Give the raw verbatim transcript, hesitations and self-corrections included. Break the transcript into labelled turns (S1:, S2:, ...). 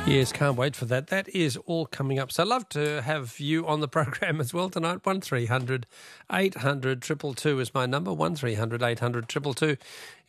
S1: Yes, can't wait for that. That is all coming up. So I'd love to have you on the program as well tonight. one three hundred eight hundred two two two is my number, one three hundred eight hundred two two two.